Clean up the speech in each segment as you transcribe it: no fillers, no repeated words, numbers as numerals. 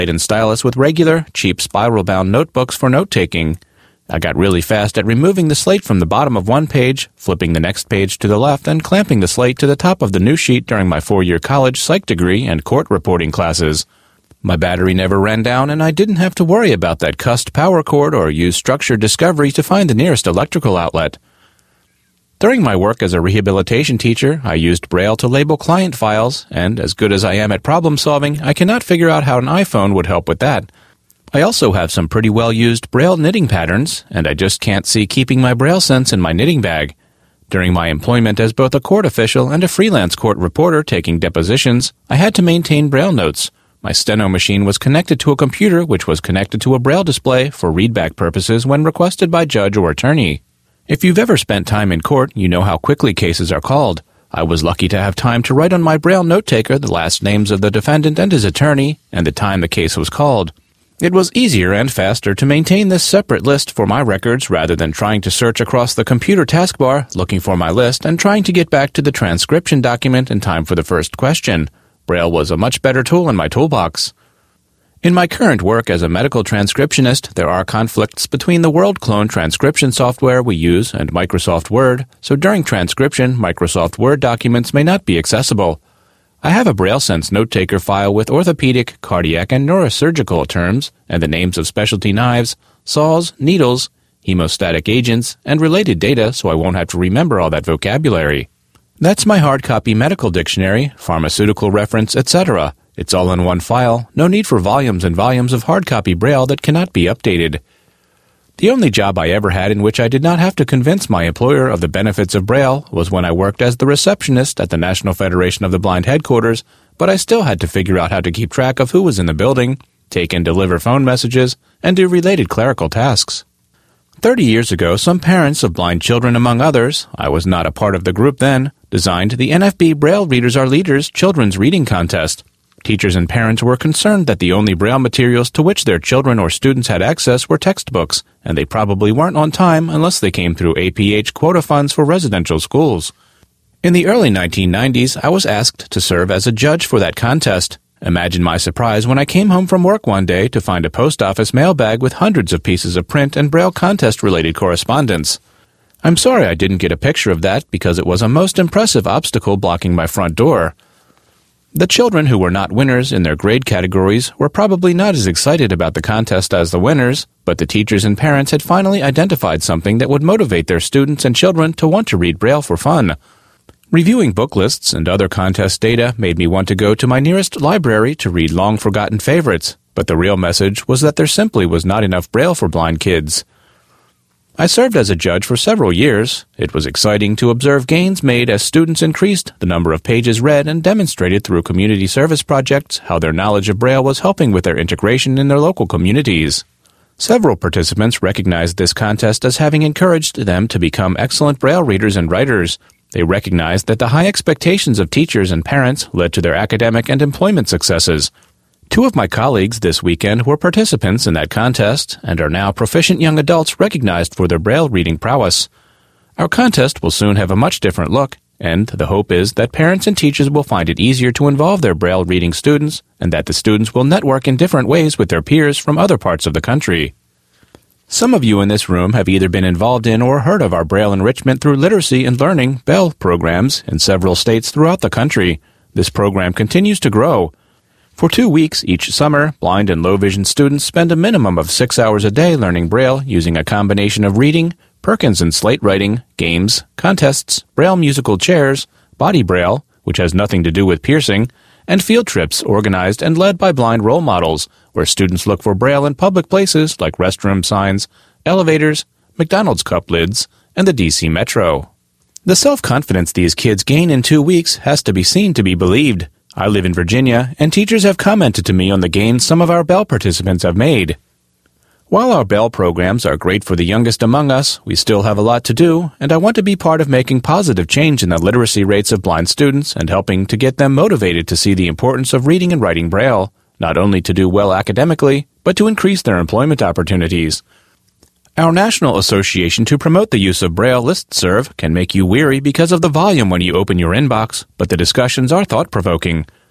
and stylus with regular, cheap spiral-bound notebooks for note-taking. I got really fast at removing the slate from the bottom of one page, flipping the next page to the left, and clamping the slate to the top of the new sheet during my 4-year college psych degree and court reporting classes. My battery never ran down, and I didn't have to worry about that cussed power cord or use structured discovery to find the nearest electrical outlet. During my work as a rehabilitation teacher, I used Braille to label client files, and as good as I am at problem solving, I cannot figure out how an iPhone would help with that. I also have some pretty well-used Braille knitting patterns, and I just can't see keeping my Braille sense in my knitting bag. During my employment as both a court official and a freelance court reporter taking depositions, I had to maintain Braille notes. My steno machine was connected to a computer which was connected to a Braille display for readback purposes when requested by judge or attorney. If you've ever spent time in court, you know how quickly cases are called. I was lucky to have time to write on my Braille note-taker the last names of the defendant and his attorney, and the time the case was called. It was easier and faster to maintain this separate list for my records rather than trying to search across the computer taskbar, looking for my list, and trying to get back to the transcription document in time for the first question. Braille was a much better tool in my toolbox. In my current work as a medical transcriptionist, there are conflicts between the WorldClone transcription software we use and Microsoft Word, so during transcription, Microsoft Word documents may not be accessible. I have a BrailleSense note-taker file with orthopedic, cardiac, and neurosurgical terms, and the names of specialty knives, saws, needles, hemostatic agents, and related data so I won't have to remember all that vocabulary. That's my hard copy medical dictionary, pharmaceutical reference, etc. It's all in one file, no need for volumes and volumes of hard copy Braille that cannot be updated. The only job I ever had in which I did not have to convince my employer of the benefits of Braille was when I worked as the receptionist at the National Federation of the Blind headquarters, but I still had to figure out how to keep track of who was in the building, take and deliver phone messages, and do related clerical tasks. 30 years ago, some parents of blind children, among others, I was not a part of the group then, designed the NFB Braille Readers Are Leaders children's reading contest. Teachers and parents were concerned that the only Braille materials to which their children or students had access were textbooks, and they probably weren't on time unless they came through APH quota funds for residential schools. In the early 1990s, I was asked to serve as a judge for that contest. Imagine my surprise when I came home from work one day to find a post office mailbag with hundreds of pieces of print and Braille contest-related correspondence. I'm sorry I didn't get a picture of that because it was a most impressive obstacle blocking my front door. The children who were not winners in their grade categories were probably not as excited about the contest as the winners, but the teachers and parents had finally identified something that would motivate their students and children to want to read Braille for fun. Reviewing book lists and other contest data made me want to go to my nearest library to read long-forgotten favorites, but the real message was that there simply was not enough Braille for blind kids. I served as a judge for several years. It was exciting to observe gains made as students increased the number of pages read and demonstrated through community service projects how their knowledge of Braille was helping with their integration in their local communities. Several participants recognized this contest as having encouraged them to become excellent Braille readers and writers. They recognized that the high expectations of teachers and parents led to their academic and employment successes. 2 of my colleagues this weekend were participants in that contest and are now proficient young adults recognized for their Braille reading prowess. Our contest will soon have a much different look, and the hope is that parents and teachers will find it easier to involve their Braille reading students and that the students will network in different ways with their peers from other parts of the country. Some of you in this room have either been involved in or heard of our Braille enrichment through literacy and learning BELL programs in several states throughout the country. This program continues to grow. For 2 weeks each summer, blind and low-vision students spend a minimum of 6 hours a day learning Braille using a combination of reading, Perkins and slate writing, games, contests, Braille musical chairs, body Braille, which has nothing to do with piercing, and field trips organized and led by blind role models, where students look for Braille in public places like restroom signs, elevators, McDonald's cup lids, and the D.C. Metro. The self-confidence these kids gain in 2 weeks has to be seen to be believed. I live in Virginia, and teachers have commented to me on the gains some of our BELL participants have made. While our BELL programs are great for the youngest among us, we still have a lot to do, and I want to be part of making positive change in the literacy rates of blind students and helping to get them motivated to see the importance of reading and writing Braille, not only to do well academically, but to increase their employment opportunities. Our National Association to Promote the Use of Braille listserv can make you weary because of the volume when you open your inbox, but the discussions are thought-provoking.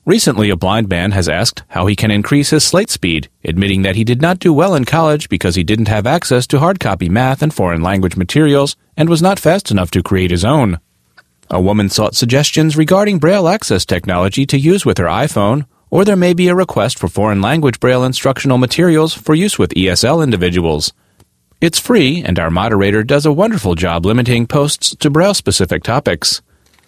Recently, a blind man has asked how he can increase his slate speed, admitting that he did not do well in college because he didn't have access to hard copy math and foreign language materials and was not fast enough to create his own. A woman sought suggestions regarding Braille access technology to use with her iPhone, or there may be a request for foreign language Braille instructional materials for use with ESL individuals. It's free, and our moderator does a wonderful job limiting posts to Braille-specific topics.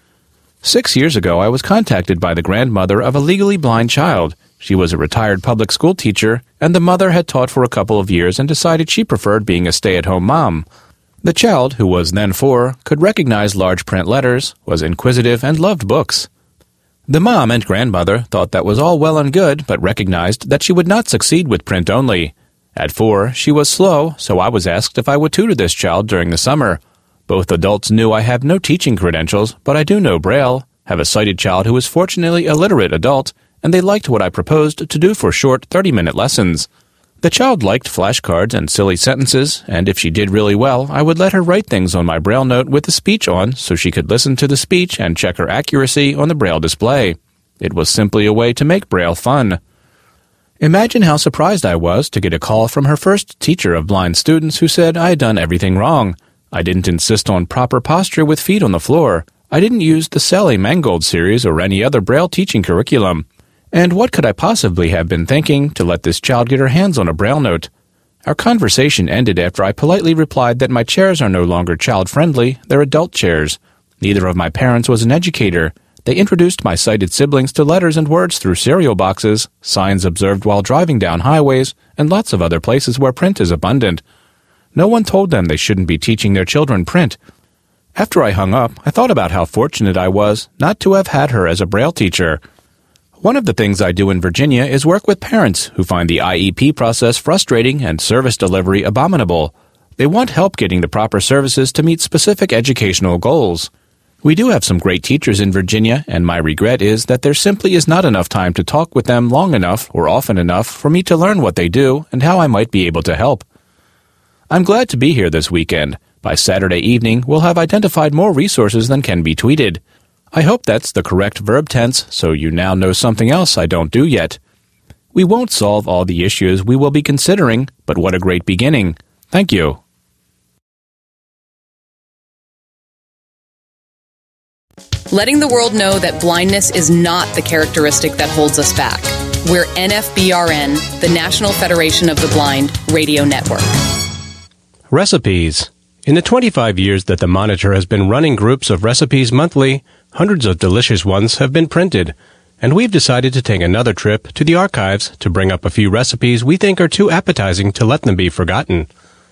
6 years ago, I was contacted by the grandmother of a legally blind child. She was a retired public school teacher, and the mother had taught for a couple of years and decided she preferred being a stay-at-home mom. The child, who was then 4, could recognize large print letters, was inquisitive, and loved books. The mom and grandmother thought that was all well and good, but recognized that she would not succeed with print only. At 4, she was slow, so I was asked if I would tutor this child during the summer. Both adults knew I have no teaching credentials, but I do know Braille, have a sighted child who is fortunately a literate adult, and they liked what I proposed to do for short 30-minute lessons. The child liked flashcards and silly sentences, and if she did really well, I would let her write things on my Braille note with the speech on so she could listen to the speech and check her accuracy on the Braille display. It was simply a way to make Braille fun. Imagine how surprised I was to get a call from her first teacher of blind students who said I had done everything wrong. I didn't insist on proper posture with feet on the floor. I didn't use the Sally Mangold series or any other Braille teaching curriculum. And what could I possibly have been thinking to let this child get her hands on a Braille note? Our conversation ended after I politely replied that my chairs are no longer child-friendly, they're adult chairs. Neither of my parents was an educator. They introduced my sighted siblings to letters and words through cereal boxes, signs observed while driving down highways, and lots of other places where print is abundant. No one told them they shouldn't be teaching their children print. After I hung up, I thought about how fortunate I was not to have had her as a Braille teacher. One of the things I do in Virginia is work with parents who find the IEP process frustrating and service delivery abominable. They want help getting the proper services to meet specific educational goals. We do have some great teachers in Virginia, and my regret is that there simply is not enough time to talk with them long enough or often enough for me to learn what they do and how I might be able to help. I'm glad to be here this weekend. By Saturday evening, we'll have identified more resources than can be tweeted. I hope that's the correct verb tense, so you now know something else I don't do yet. We won't solve all the issues we will be considering, but what a great beginning. Thank you. Letting the world know that blindness is not the characteristic that holds us back. We're NFBRN, the National Federation of the Blind Radio Network. Recipes. In the 25 years that the Monitor has been running groups of recipes monthly, hundreds of delicious ones have been printed, and we've decided to take another trip to the archives to bring up a few recipes we think are too appetizing to let them be forgotten.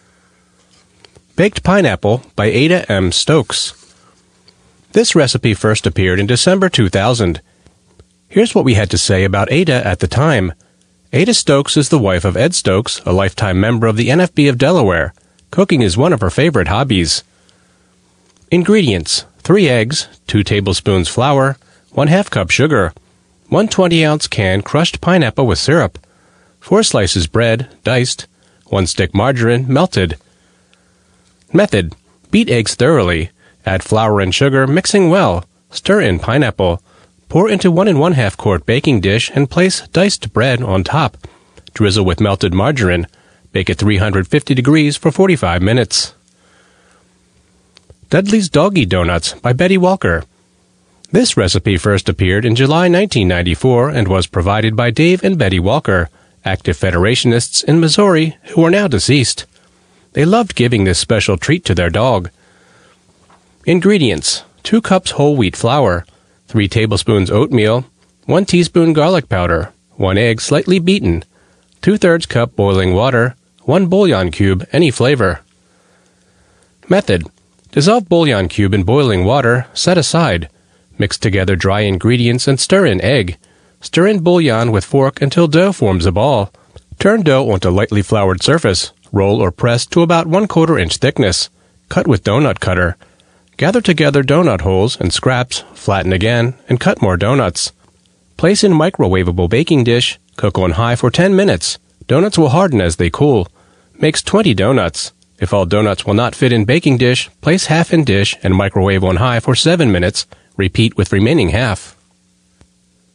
Baked Pineapple by Ada M. Stokes. This recipe first appeared in December 2000. Here's what we had to say about Ada at the time. Ada Stokes is the wife of Ed Stokes, a lifetime member of the NFB of Delaware. Cooking is one of her favorite hobbies. Ingredients: 3 eggs, 2 tablespoons flour, 1/2 cup sugar, 1 20-ounce can crushed pineapple with syrup, 4 slices bread, diced, 1 stick margarine, melted. Method: beat eggs thoroughly, add flour and sugar, mixing well, stir in pineapple, pour into 1 1/2 quart baking dish and place diced bread on top. Drizzle with melted margarine. Bake at 350 degrees for 45 minutes. Dudley's Doggy Donuts by Betty Walker. This recipe first appeared in July 1994 and was provided by Dave and Betty Walker, active Federationists in Missouri who are now deceased. They loved giving this special treat to their dog. Ingredients: 2 cups whole wheat flour, 3 tablespoons oatmeal, 1 teaspoon garlic powder, 1 egg slightly beaten, 2/3 cup boiling water, 1 bouillon cube, any flavor. Method: dissolve bouillon cube in boiling water, set aside. Mix together dry ingredients and stir in egg. Stir in bouillon with fork until dough forms a ball. Turn dough onto lightly floured surface. Roll or press to about 1/4 inch thickness. Cut with donut cutter. Gather together donut holes and scraps, flatten again, and cut more donuts. Place in microwavable baking dish. Cook on high for 10 minutes. Donuts will harden as they cool. Makes 20 donuts. If all donuts will not fit in baking dish, place half in dish and microwave on high for 7 minutes. Repeat with remaining half.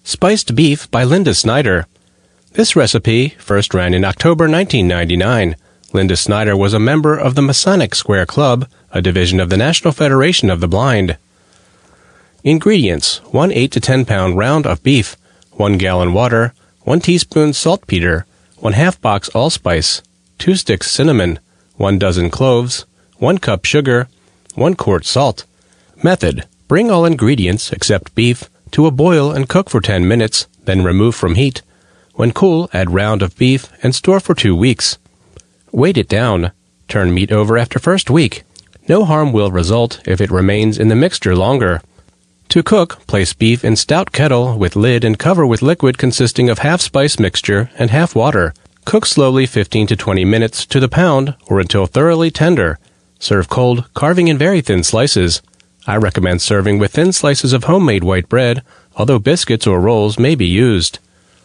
Spiced Beef by Linda Snyder. This recipe first ran in October 1999. Linda Snyder was a member of the Masonic Square Club, a division of the National Federation of the Blind. Ingredients: 1 8 to 10 pound round of beef, 1 gallon water, 1 teaspoon saltpeter, 1/2 box allspice, 2 sticks cinnamon, 1 dozen cloves, 1 cup sugar, 1 quart salt. Method: bring all ingredients, except beef, to a boil and cook for 10 minutes, then remove from heat. When cool, add round of beef and store for 2 weeks. Weight it down. Turn meat over after first week. No harm will result if it remains in the mixture longer. To cook, place beef in stout kettle with lid and cover with liquid consisting of half spice mixture and half water. Cook slowly 15 to 20 minutes to the pound or until thoroughly tender. Serve cold, carving in very thin slices. I recommend serving with thin slices of homemade white bread, although biscuits or rolls may be used.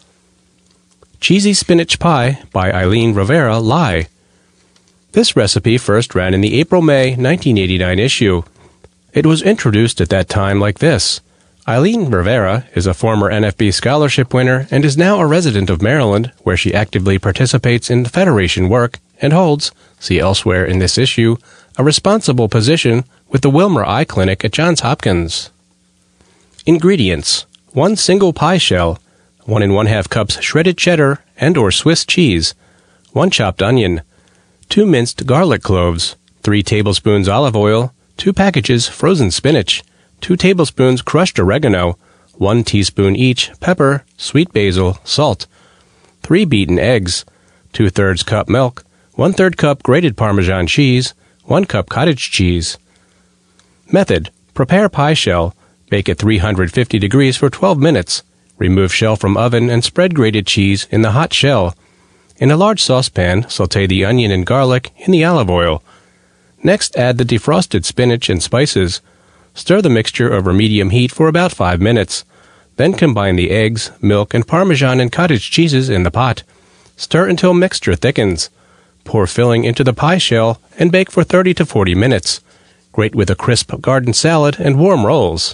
Cheesy Spinach Pie by Eileen Rivera Lai. This recipe first ran in the April-May 1989 issue. It was introduced at that time like this. Eileen Rivera is a former NFB scholarship winner and is now a resident of Maryland, where she actively participates in Federation work and holds, see elsewhere in this issue, a responsible position with the Wilmer Eye Clinic at Johns Hopkins. Ingredients: 1 single pie shell, 1 1/2 cups shredded cheddar and or Swiss cheese, 1 chopped onion, 2 minced garlic cloves, 3 tablespoons olive oil, 2 packages frozen spinach, 2 tablespoons crushed oregano, 1 teaspoon each pepper, sweet basil, salt, 3 beaten eggs, 2/3 cup milk, 1/3 cup grated Parmesan cheese, 1 cup cottage cheese. Method: prepare pie shell, bake at 350 degrees for 12 minutes. Remove shell from oven and spread grated cheese in the hot shell. In a large saucepan, sauté the onion and garlic in the olive oil. Next, add the defrosted spinach and spices. Stir the mixture over medium heat for about 5 minutes. Then combine the eggs, milk, and Parmesan and cottage cheeses in the pot. Stir until mixture thickens. Pour filling into the pie shell and bake for 30 to 40 minutes. Grate with a crisp garden salad and warm rolls.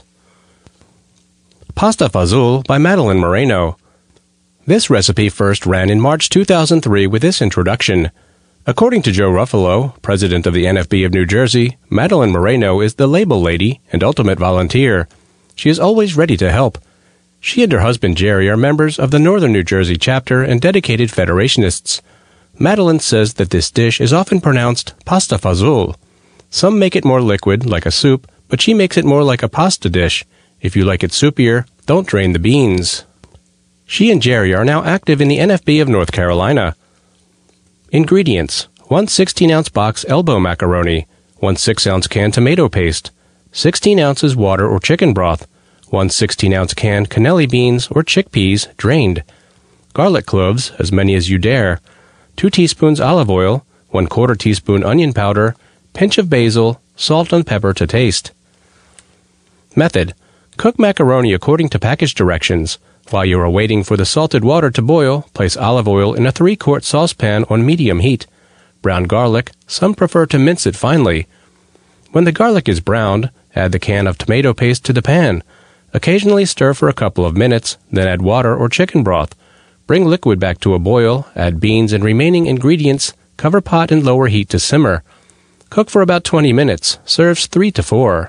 Pasta Fazool by Madeline Moreno. This recipe first ran in March 2003 with this introduction. According to Joe Ruffalo, president of the NFB of New Jersey, Madeline Moreno is the label lady and ultimate volunteer. She is always ready to help. She and her husband Jerry are members of the Northern New Jersey chapter and dedicated Federationists. Madeline says that this dish is often pronounced pasta fazool. Some make it more liquid, like a soup, but she makes it more like a pasta dish. If you like it soupier, don't drain the beans. She and Jerry are now active in the NFB of North Carolina. Ingredients: 1 16-ounce box elbow macaroni, 1 6-ounce can tomato paste, 16 ounces water or chicken broth, 1 16-ounce can cannelli beans or chickpeas drained, garlic cloves, as many as you dare, 2 teaspoons olive oil, 1/4 teaspoon onion powder, pinch of basil, salt and pepper to taste. Method: cook macaroni according to package directions. While you are waiting for the salted water to boil, place olive oil in a 3-quart saucepan on medium heat. Brown garlic, some prefer to mince it finely. When the garlic is browned, add the can of tomato paste to the pan. Occasionally stir for a couple of minutes, then add water or chicken broth. Bring liquid back to a boil, add beans and remaining ingredients, cover pot and lower heat to simmer. Cook for about 20 minutes. Serves 3 to 4.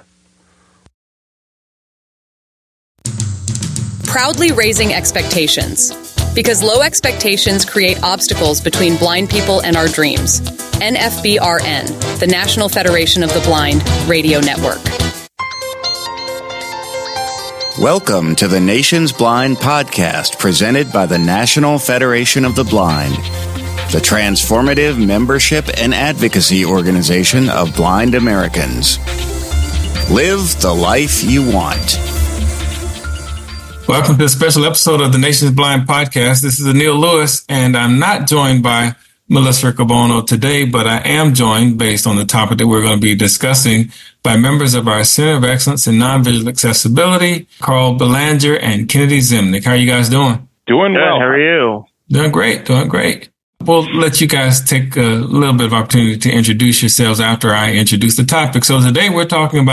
Proudly raising expectations. Because low expectations create obstacles between blind people and our dreams. NFBRN, the National Federation of the Blind Radio Network. Welcome to the Nation's Blind Podcast, presented by the National Federation of the Blind, the transformative membership and advocacy organization of blind Americans. Live the life you want. Welcome to a special episode of the Nation's Blind Podcast. This is Anil Lewis, and I'm not joined by Melissa Riccobono today, but I am joined, based on the topic that we're going to be discussing, by members of our Center of Excellence in Non-Visual Accessibility, Carl Belanger and Kennedy Zimnick. How are you guys doing? Doing well. How are you? Doing great. We'll let you guys take a little bit of opportunity to introduce yourselves after I introduce the topic. So today we're talking about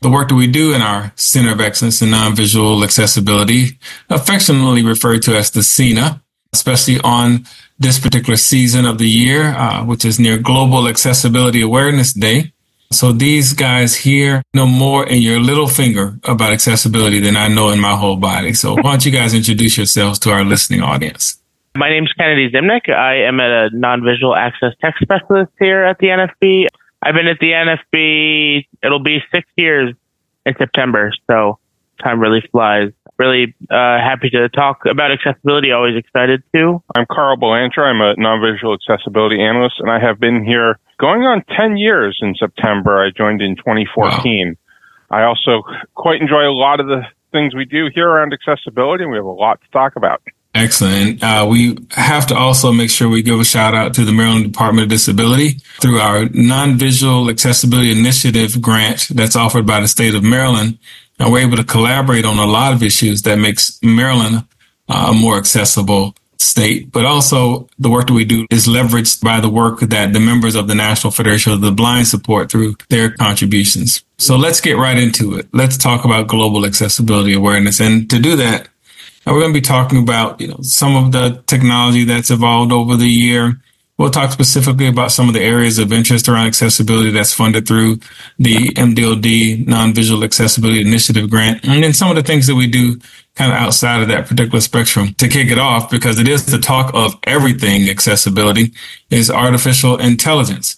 the work that we do in our Center of Excellence in Non-Visual Accessibility, affectionately referred to as the CENA, especially on this particular season of the year, which is near Global Accessibility Awareness Day. So these guys here know more in your little finger about accessibility than I know in my whole body. So why don't you guys introduce yourselves to our listening audience? My name's Kennedy Zimnick. I am a non-visual access tech specialist here at the NFB. I've been at the NFB, it'll be 6 years in September, so time really flies. Really happy to talk about accessibility, always excited to. I'm Carl Belantra. I'm a non-visual accessibility analyst, and I have been here going on 10 years in September. I joined in 2014. Wow. I also quite enjoy a lot of the things we do here around accessibility, and we have a lot to talk about. Excellent. We have to also make sure we give a shout out to the Maryland Department of Disability through our Non-Visual Accessibility Initiative grant that's offered by the state of Maryland. And we're able to collaborate on a lot of issues that makes Maryland a more accessible state. But also the work that we do is leveraged by the work that the members of the National Federation of the Blind support through their contributions. So let's get right into it. Let's talk about global accessibility awareness. And to do that, we're going to be talking about, some of the technology that's evolved over the year. We'll talk specifically about some of the areas of interest around accessibility that's funded through the MDOD Non-Visual Accessibility Initiative grant, and then some of the things that we do kind of outside of that particular spectrum. To kick it off, because it is the talk of everything accessibility, is artificial intelligence.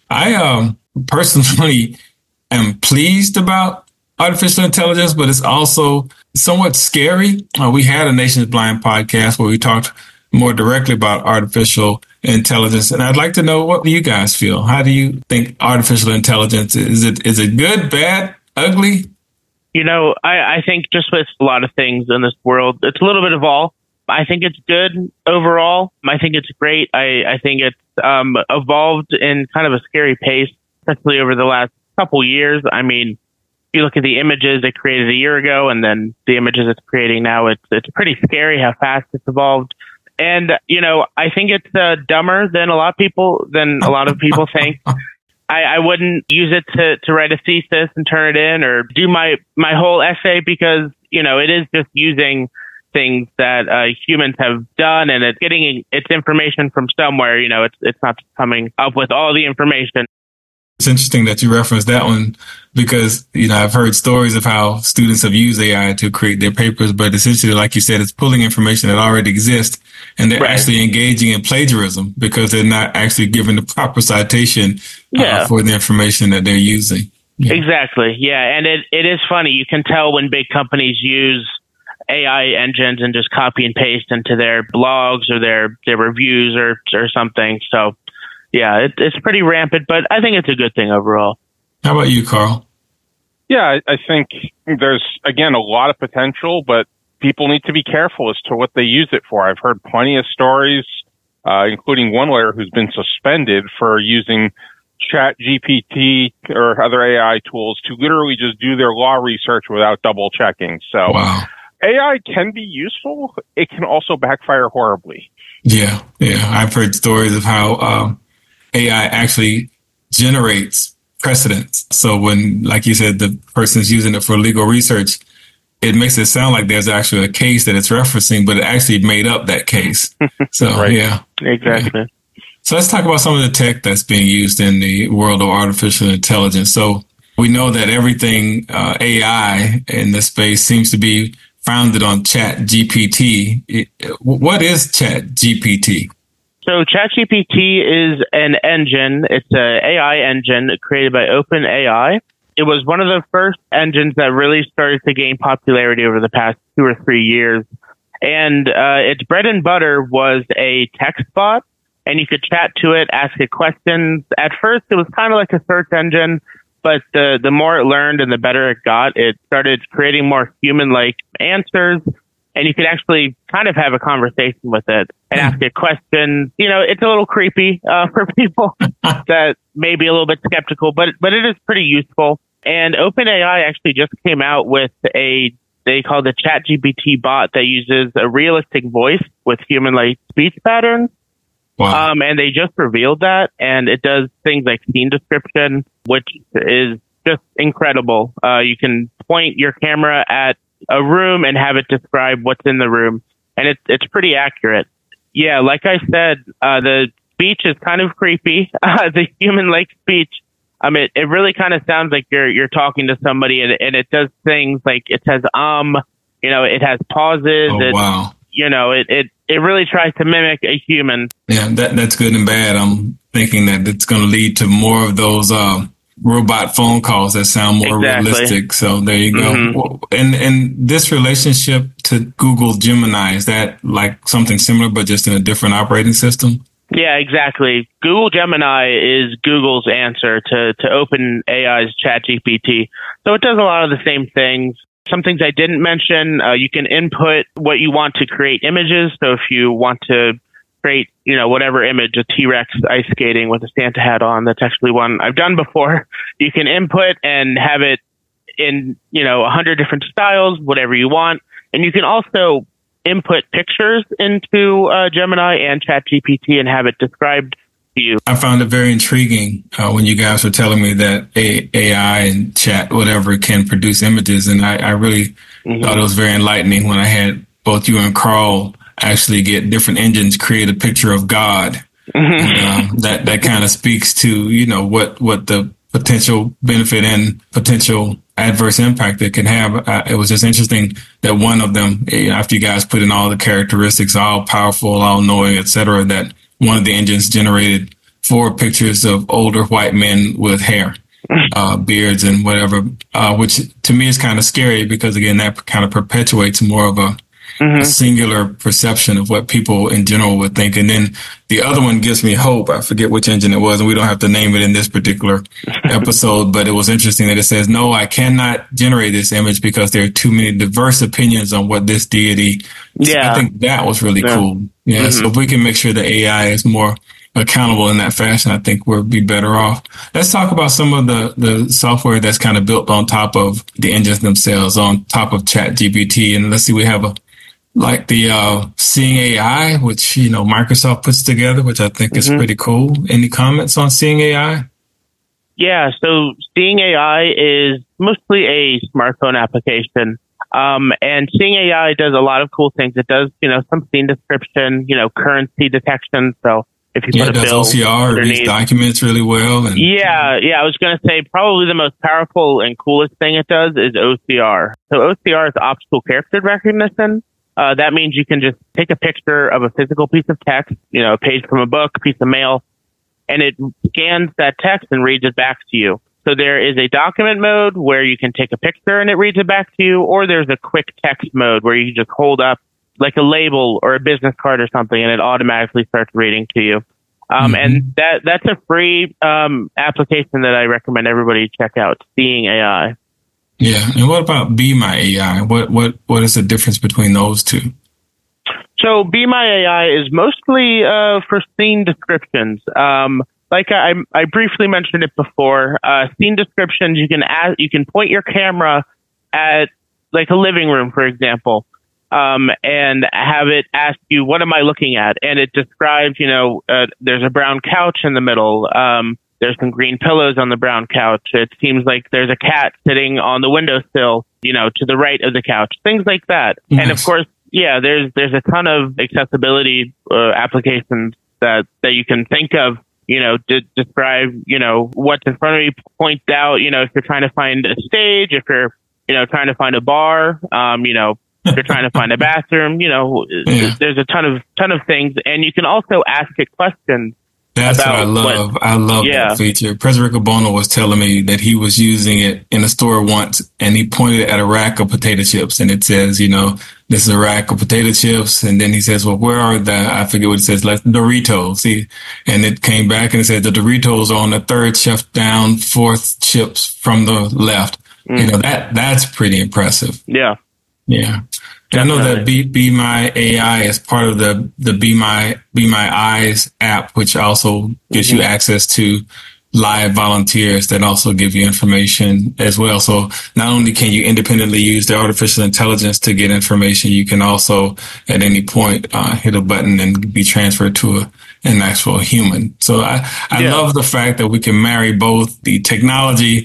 I personally am pleased about artificial intelligence, but it's also somewhat scary. We had a Nation's Blind podcast where we talked more directly about artificial intelligence. And I'd like to know, what do you guys feel? How do you think artificial intelligence, is it good, bad, ugly? I think just with a lot of things in this world, it's a little bit of all. I think it's good overall. I think it's great. I think it's evolved in kind of a scary pace, especially over the last couple years. I mean, if you look at the images it created a year ago and then the images it's creating now, it's pretty scary how fast it's evolved. And, I think it's dumber than a lot of people think. I wouldn't use it to write a thesis and turn it in or do my whole essay because, it is just using things that humans have done and it's getting its information from somewhere. It's not coming up with all the information. It's interesting that you referenced that one because, I've heard stories of how students have used AI to create their papers, but essentially, like you said, it's pulling information that already exists and they're actually engaging in plagiarism because they're not actually giving the proper citation for the information that they're using. Yeah. Exactly. Yeah. And it is funny. You can tell when big companies use AI engines and just copy and paste into their blogs or their reviews or something. So, yeah, it's pretty rampant, but I think it's a good thing overall. How about you, Carl? Yeah, I think there's, again, a lot of potential, but people need to be careful as to what they use it for. I've heard plenty of stories, including one lawyer who's been suspended for using ChatGPT or other AI tools to literally just do their law research without double checking. So AI can be useful. It can also backfire horribly. Yeah. I've heard stories of how AI actually generates precedents. So when, like you said, the person's using it for legal research, it makes it sound like there's actually a case that it's referencing, but it actually made up that case. So, yeah. Exactly. Yeah. So let's talk about some of the tech that's being used in the world of artificial intelligence. So we know that everything AI in this space seems to be founded on ChatGPT. What is ChatGPT? So ChatGPT is an engine. It's an AI engine created by OpenAI. It was one of the first engines that really started to gain popularity over the past 2 or 3 years. And its bread and butter was a text bot, and you could chat to it, ask it questions. At first, it was kind of like a search engine, but the more it learned and the better it got, it started creating more human-like answers. And you could actually kind of have a conversation with it and ask it questions. It's a little creepy for people that may be a little bit skeptical, but it is pretty useful. And OpenAI actually just came out with they call the ChatGPT bot that uses a realistic voice with human-like speech patterns. Wow. And they just revealed that, and it does things like scene description, which is just incredible. You can point your camera at a room and have it describe what's in the room, and it's pretty accurate. Yeah, like I said, the speech is kind of creepy. The human-like speech. It really kind of sounds like you're talking to somebody, and it does things like it says, it has pauses. Oh, wow. It really tries to mimic a human. Yeah, that's good and bad. I'm thinking that it's going to lead to more of those robot phone calls that sound more realistic. So there you go. Mm-hmm. And this relationship to Google Gemini, is that like something similar, but just in a different operating system? Yeah, exactly. Google Gemini is Google's answer to OpenAI's ChatGPT. So it does a lot of the same things. Some things I didn't mention, you can input what you want to create images. So if you want to create, whatever image, a T-Rex ice skating with a Santa hat on, that's actually one I've done before. You can input and have it in, 100 different styles, whatever you want. And you can also input pictures into Gemini and ChatGPT and have it described to you. I found it very intriguing when you guys were telling me that AI and chat, whatever, can produce images. And I really thought it was very enlightening when I had both you and Carl actually get different engines create a picture of God. And, that kind of speaks to, what the potential benefit and potential adverse impact it can have. It was just interesting that one of them, after you guys put in all the characteristics, all powerful, all knowing, etc., that one of the engines generated 4 pictures of older white men with hair, beards and whatever, which to me is kind of scary because, again, that kind of perpetuates more of a singular perception of what people in general would think. And then the other one gives me hope. I forget which engine it was, and we don't have to name it in this particular episode, but it was interesting that it says, no, I cannot generate this image because there are too many diverse opinions on what this deity. Yeah. So I think that was really cool. Yeah. So if we can make sure the AI is more accountable in that fashion, I think we'll be better off. Let's talk about some of the software that's kind of built on top of the engines themselves, on top of ChatGPT. And let's see, we have the Seeing AI, which, Microsoft puts together, which I think is pretty cool. Any comments on Seeing AI? Yeah, so Seeing AI is mostly a smartphone application. And Seeing AI does a lot of cool things. It does, some scene description, currency detection. So if you put a bill OCR, it reads documents really well. And I was going to say probably the most powerful and coolest thing it does is OCR. So OCR is optical character recognition. That means you can just take a picture of a physical piece of text, a page from a book, a piece of mail, and it scans that text and reads it back to you. So there is a document mode where you can take a picture and it reads it back to you, or there's a quick text mode where you can just hold up like a label or a business card or something and it automatically starts reading to you. And that's a free application that I recommend everybody check out, Seeing AI. Yeah. And what about Be My AI? What is the difference between those two? So Be My AI is mostly for scene descriptions. Like I briefly mentioned it before, scene descriptions, you can point your camera at like a living room, for example, and have it ask you, what am I looking at? And it describes, there's a brown couch in the middle. There's some green pillows on the brown couch. It seems like there's a cat sitting on the windowsill, to the right of the couch, things like that. Yes. And of course, there's a ton of accessibility applications that you can think of, to describe, what's in front of you, point out, if you're trying to find a stage, if you're, trying to find a bar, if you're trying to find a bathroom, there's a ton of things. And you can also ask it questions. That's what I love. I love that feature. President Rick Bono was telling me that he was using it in a store once, and he pointed at a rack of potato chips, and it says, this is a rack of potato chips. And then he says, well, where are I forget what it says, like Doritos. See, and it came back and it said the Doritos are on the 3rd shelf down, 4th chips from the left. That's pretty impressive. Yeah. Yeah. I know that Be My AI is part of the Be My Eyes app, which also gives you access to live volunteers that also give you information as well. So not only can you independently use the artificial intelligence to get information, you can also at any point hit a button and be transferred to an actual human. So I love the fact that we can marry both the technology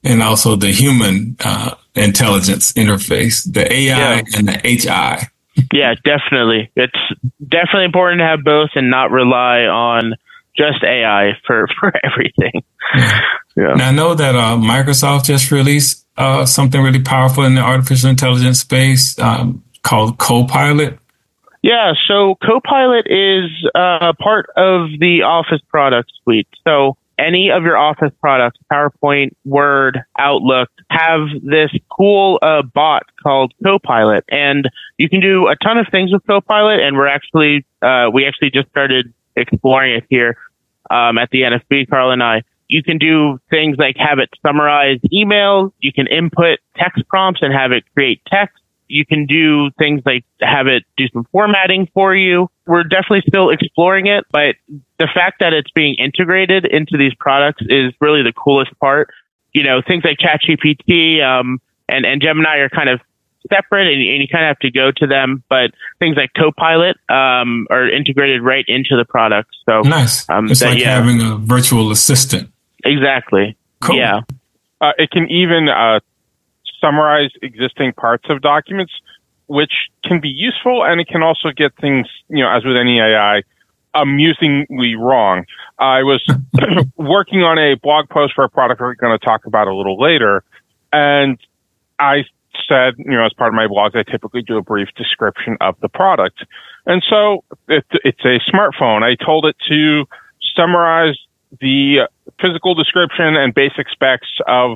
and also the human intelligence interface, the AI and the HI. Yeah, definitely. It's definitely important to have both and not rely on just AI for everything. Yeah. Now, I know that Microsoft just released something really powerful in the artificial intelligence space called Copilot. Yeah, so Copilot is part of the Office product suite. So any of your Office products, PowerPoint, Word, Outlook, have this cool bot called Copilot. And you can do a ton of things with Copilot, and we actually just started exploring it here at the NFB, Carl and I. You can do things like have it summarize emails. You can input text prompts and have it create text. You can do things like have it do some formatting for you. We're definitely still exploring it, but the fact that it's being integrated into these products is really the coolest part. You know, things like ChatGPT and Gemini are kind of separate, and you kind of have to go to them. But things like Copilot are integrated right into the product. So nice. It's like having a virtual assistant. Exactly. Cool. Yeah. It can even summarize existing parts of documents, which can be useful, and it can also get things, as with any AI, amusingly wrong. I was working on a blog post for a product we're going to talk about a little later, and I said, as part of my blogs, I typically do a brief description of the product. And so it's a smartphone. I told it to summarize the physical description and basic specs of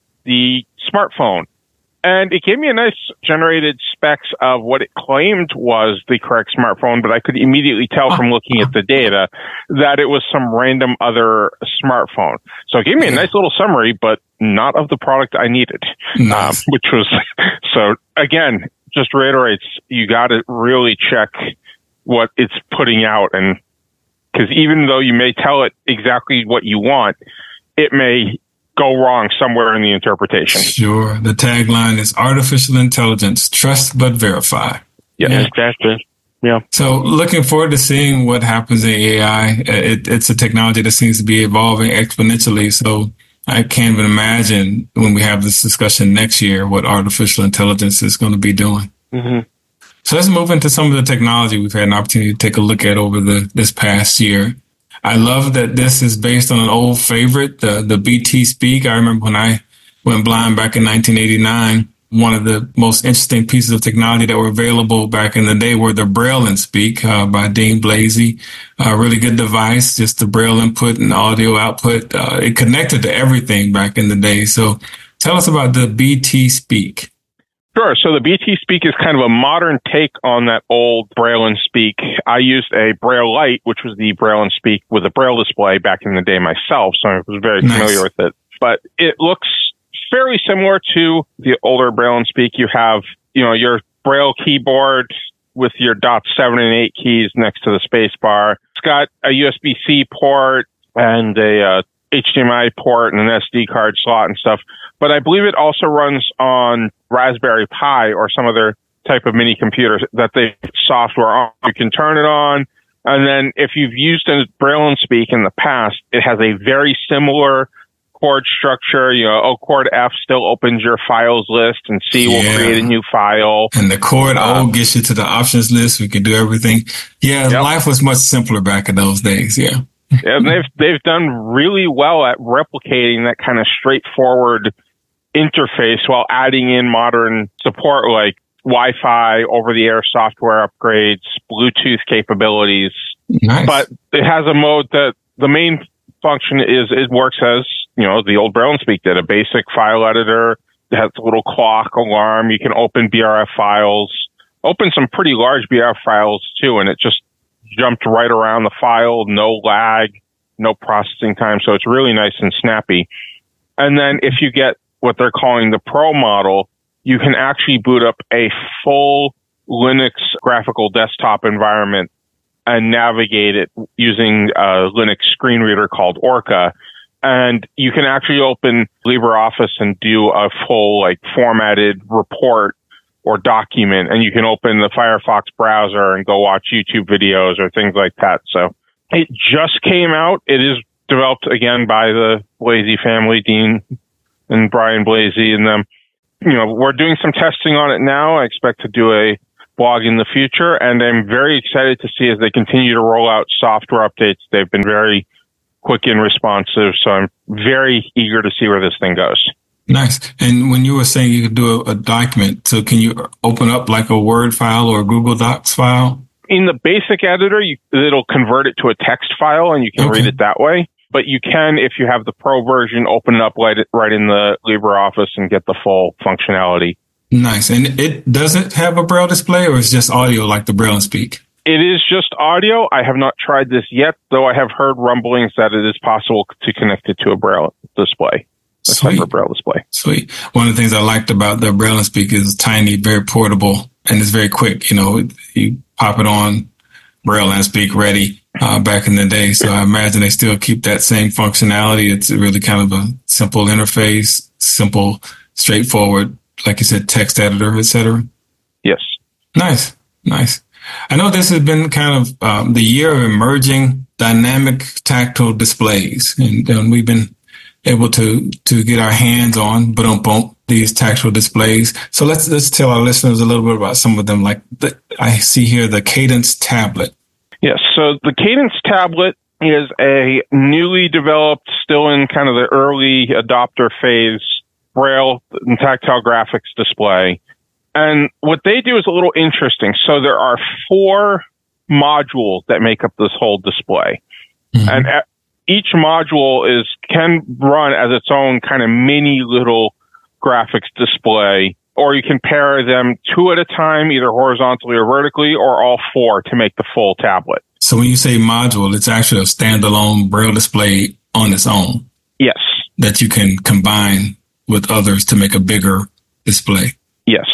the smartphone. And it gave me a nice generated specs of what it claimed was the correct smartphone, but I could immediately tell from looking at the data that it was some random other smartphone. So it gave me a nice little summary, but not of the product I needed, nice. Which was, so again, just reiterates, you got to really check what it's putting out. And because even though you may tell it exactly what you want, it may go wrong somewhere in the interpretation. Sure. The tagline is artificial intelligence, trust but verify. Yeah, exactly. Yeah. So looking forward to seeing what happens in AI. It's a technology that seems to be evolving exponentially. So I can't even imagine when we have this discussion next year what artificial intelligence is going to be doing. Mm-hmm. So let's move into some of the technology we've had an opportunity to take a look at over this past year. I love that this is based on an old favorite, the BT Speak. I remember when I went blind back in 1989, one of the most interesting pieces of technology that were available back in the day were the Braille and Speak by Dean Blasey. A really good device, just the Braille input and audio output. It connected to everything back in the day. So tell us about the BT Speak. Sure. So the BT Speak is kind of a modern take on that old Braille and Speak. I used a Braille Lite, which was the Braille and Speak with a Braille display back in the day myself, so I was very familiar with it. But it looks fairly similar to the older Braille and Speak. You have, your Braille keyboard with your dots 7 and 8 keys next to the space bar. It's got a USB-C port and a HDMI port and an SD card slot and stuff. But I believe it also runs on Raspberry Pi or some other type of mini computer that they software on. You can turn it on. And then if you've used a Braille and Speak in the past, it has a very similar chord structure. Chord F still opens your files list and C will create a new file. And the chord O gets you to the options list. We can do everything. Yeah, life was much simpler back in those days. Yeah. And they've done really well at replicating that kind of straightforward interface while adding in modern support like Wi-Fi, over-the-air software upgrades, Bluetooth capabilities. Nice. But it has a mode that the main function is it works as, the old Braille and Speak did, a basic file editor. It has a little clock alarm. You can open BRF files, open some pretty large BRF files too, and it just jumped right around the file, no lag, no processing time. So it's really nice and snappy. And then if you get what they're calling the Pro model, you can actually boot up a full Linux graphical desktop environment and navigate it using a Linux screen reader called Orca. And you can actually open LibreOffice and do a full formatted report or document, and you can open the Firefox browser and go watch YouTube videos or things like that. So it just came out. It is developed again by the Blasey family, Dean and Brian Blasey and them. We're doing some testing on it now. I expect to do a blog in the future, and I'm very excited to see as they continue to roll out software updates. They've been very quick and responsive, so I'm very eager to see where this thing goes. Nice. And when you were saying you could do a document, so can you open up like a Word file or a Google Docs file? In the basic editor, it'll convert it to a text file, and you can read it that way. But you can, if you have the Pro version, open it up right in the LibreOffice and get the full functionality. Nice. And it doesn't have a Braille display, or it's just audio like the Braille and Speak? It is just audio. I have not tried this yet, though I have heard rumblings that it is possible to connect it to a Braille display. A separate Braille display. Sweet. One of the things I liked about the Braille and Speak is tiny, very portable, and it's very quick. You pop it on, Braille and Speak ready back in the day. So I imagine they still keep that same functionality. It's really kind of a simple interface, simple, straightforward, like you said, text editor, etc. Yes. Nice. I know this has been kind of the year of emerging dynamic tactile displays, and we've been able to get our hands on these tactile displays. So let's tell our listeners a little bit about some of them. Like I see here the Cadence tablet. Yes. So the Cadence tablet is a newly developed, still in kind of the early adopter phase, Braille and tactile graphics display. And what they do is a little interesting. So there are 4 modules that make up this whole display. Mm-hmm. And each module can run as its own kind of mini little graphics display, or you can pair them 2 at a time, either horizontally or vertically, or all 4 to make the full tablet. So when you say module, it's actually a standalone Braille display on its own. Yes. That you can combine with others to make a bigger display. Yes.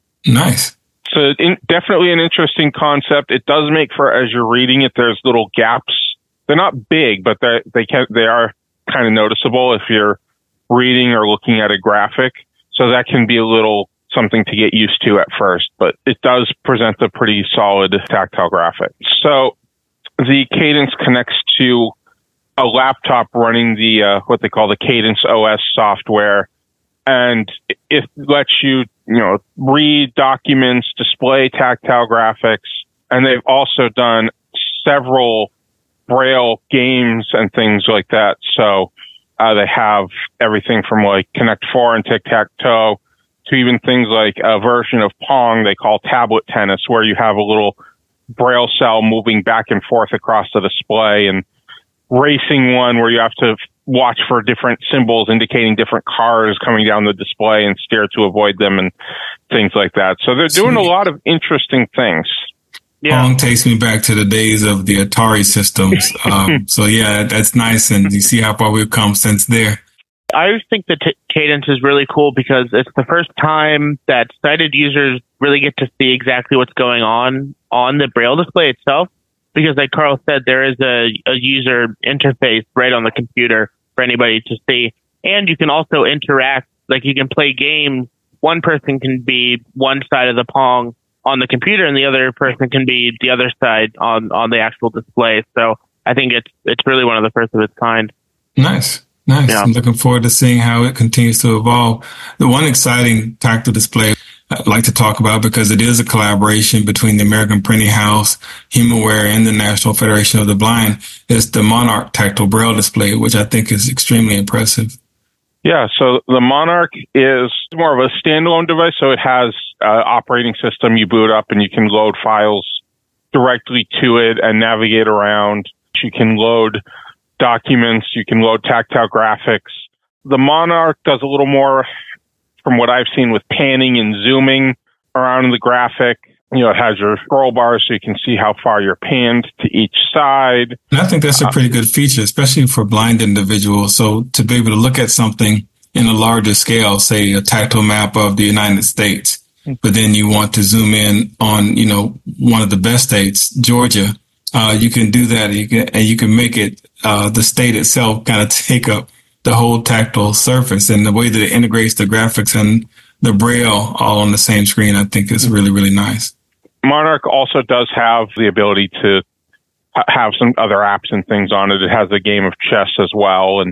Nice. So definitely an interesting concept. It does make for, as you're reading it, there's little gaps. They're not big, but they are kind of noticeable if you're reading or looking at a graphic. So that can be a little something to get used to at first, but it does present a pretty solid tactile graphic. So the Cadence connects to a laptop running the what they call the Cadence OS software, and it lets you read documents, display tactile graphics, and they've also done several Braille games and things like that. So they have everything from like Connect 4 and Tic-Tac-Toe to even things like a version of Pong they call Tablet Tennis, where you have a little Braille cell moving back and forth across the display, and Racing one where you have to watch for different symbols indicating different cars coming down the display and steer to avoid them and things like that. So they're doing a lot of interesting things. Yeah. Pong takes me back to the days of the Atari systems. So yeah, that's nice. And you see how far we've come since there. I think that Cadence is really cool because it's the first time that sighted users really get to see exactly what's going on the Braille display itself. Because like Carl said, there is a user interface right on the computer for anybody to see. And you can also interact, like you can play games. One person can be one side of the Pong on the computer and the other person can be the other side on the actual display. So I think it's really one of the first of its kind. Nice. Yeah. I'm looking forward to seeing how it continues to evolve. The one exciting tactile display I'd like to talk about, because it is a collaboration between the American Printing House, HumanWare, and the National Federation of the Blind, is the Monarch Tactile Braille display, which I think is extremely impressive. Yeah, so the Monarch is more of a standalone device, so it has operating system you boot up and you can load files directly to it and navigate around. You can load documents, you can load tactile graphics. The Monarch does a little more, from what I've seen, with panning and zooming around the graphic. It has your scroll bars so you can see how far you're panned to each side. And I think that's a pretty good feature, especially for blind individuals. So to be able to look at something in a larger scale, say a tactile map of the United States, but then you want to zoom in on, one of the best states, Georgia, you can do that. You can make it, the state itself kind of take up the whole tactile surface, and the way that it integrates the graphics and the Braille all on the same screen, I think is really, really nice. Monarch also does have the ability to have some other apps and things on it. It has a game of chess as well, and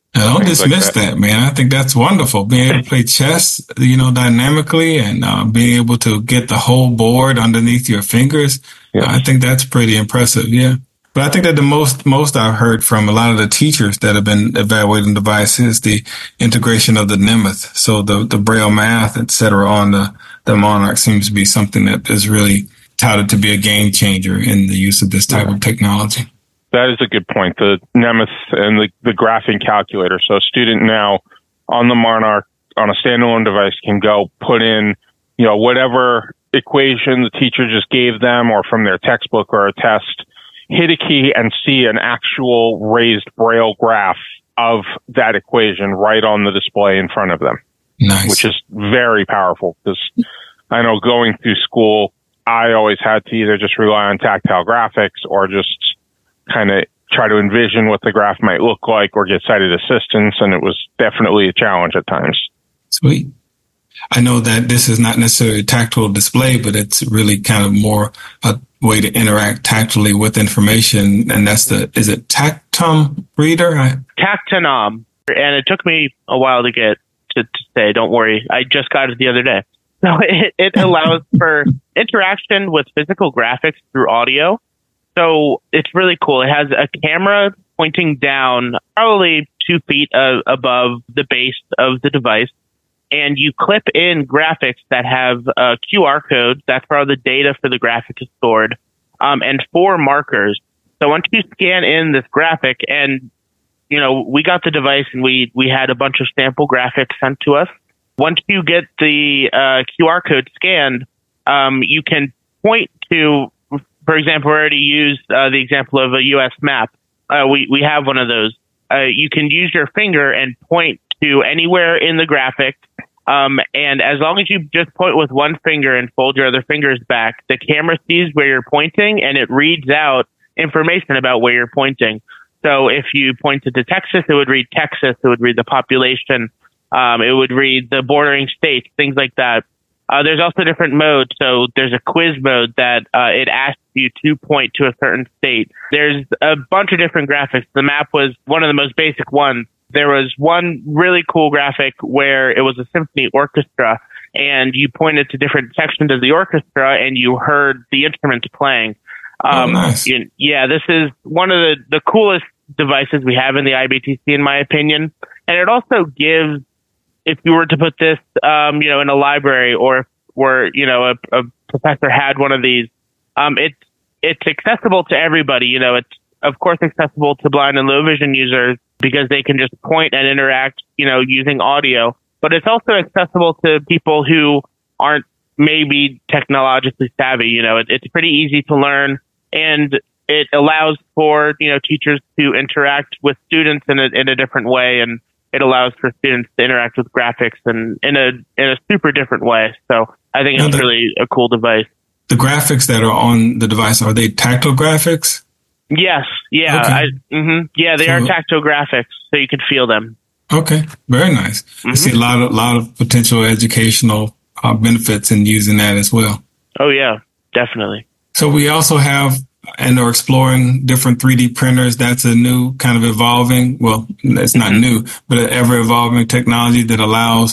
I don't dismiss that, man. I think that's wonderful. Being able to play chess, dynamically and being able to get the whole board underneath your fingers. Yeah. I think that's pretty impressive. Yeah. But I think that the most I've heard from a lot of the teachers that have been evaluating devices is the integration of the Nemeth. So the Braille math, et cetera, on the Monarch seems to be something that is really touted to be a game changer in the use of this type of technology. That is a good point. The Nemeth and the graphing calculator. So a student now on the Monarch on a standalone device can go put in, whatever equation the teacher just gave them or from their textbook or a test, hit a key and see an actual raised Braille graph of that equation right on the display in front of them. Nice. Which is very powerful because I know going through school, I always had to either just rely on tactile graphics or just kind of try to envision what the graph might look like or get sighted assistance. And it was definitely a challenge at times. Sweet. I know that this is not necessarily a tactile display, but it's really kind of more a way to interact tactily with information. And that's is it Tactum reader? Tactonom. And it took me a while to get to say, don't worry, I just got it the other day. So it allows for interaction with physical graphics through audio. So it's really cool. It has a camera pointing down probably 2 feet above the base of the device. And you clip in graphics that have QR codes. That's where the data for the graphic is stored, and 4 markers. So once you scan in this graphic, and we got the device and we had a bunch of sample graphics sent to us. Once you get the QR code scanned, you can point to, for example, we already used the example of a U.S. map. We have one of those. You can use your finger and point to anywhere in the graphic. And as long as you just point with one finger and fold your other fingers back, the camera sees where you're pointing and it reads out information about where you're pointing. So if you pointed to Texas, it would read Texas. It would read the population. It would read the bordering states, things like that. There's also different modes. So there's a quiz mode that it asks you to point to a certain state. There's a bunch of different graphics. The map was one of the most basic ones. There was one really cool graphic where it was a symphony orchestra, and you pointed to different sections of the orchestra, and you heard the instruments playing. Nice. This is one of the coolest devices we have in the IBTC, in my opinion. And it also gives, if you were to put this, in a library or where, a professor had one of these, it's accessible to everybody. It's, of course, accessible to blind and low vision users because they can just point and interact, using audio. But it's also accessible to people who aren't maybe technologically savvy. It's pretty easy to learn, and it allows for, teachers to interact with students in a different way, and it allows for students to interact with graphics and in a super different way. So I think it's really a cool device. The graphics that are on the device, are they tactile graphics? Yes. Yeah. Okay. Yeah, they are tactile graphics, so you can feel them. Okay. Very nice. I see a lot of potential educational benefits in using that as well. Oh, yeah, definitely. So we also have and are exploring different 3D printers. That's a new kind of evolving, well, it's not new, but an ever evolving technology that allows,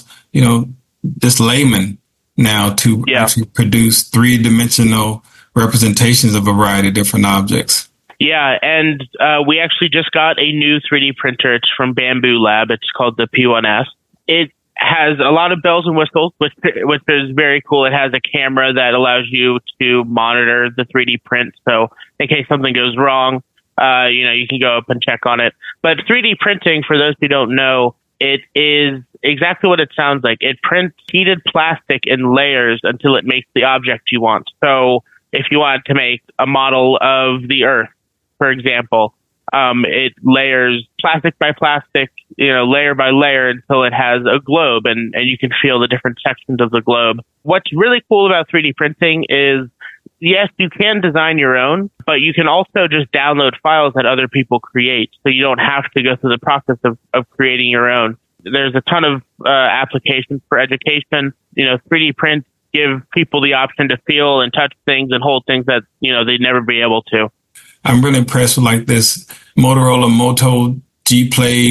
just laymen now to actually produce 3-dimensional representations of a variety of different objects. Yeah, and we actually just got a new 3D printer. It's from Bamboo Lab. It's called the P1S. It has a lot of bells and whistles, which is very cool. It has a camera that allows you to monitor the 3D print. So in case something goes wrong, you can go up and check on it. But 3D printing, for those who don't know, it is exactly what it sounds like. It prints heated plastic in layers until it makes the object you want. So if you want to make a model of the Earth, for example, it layers plastic by plastic, layer by layer until it has a globe, and you can feel the different sections of the globe. What's really cool about 3D printing is, yes, you can design your own, but you can also just download files that other people create. So you don't have to go through the process of creating your own. There's a ton of applications for education. 3D prints give people the option to feel and touch things and hold things that, they'd never be able to. I'm really impressed with this Motorola Moto G Play